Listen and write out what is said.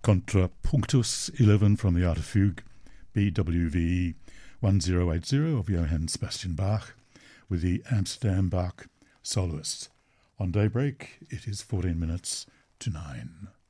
Contrapunctus 11 from the Art of Fugue, BWV 1080 of Johann Sebastian Bach, with the Amsterdam Bach soloists. On Daybreak, it is 14 minutes to 9.